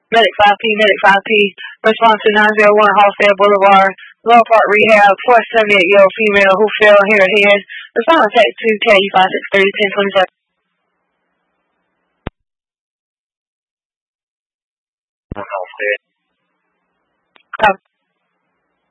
Medic 5P, Medic 5P, response to 901 Halstead Boulevard, Lower Park Rehab, 478-year-old female who fell here head. Response text to KU 563 1027. Halstead. Copy.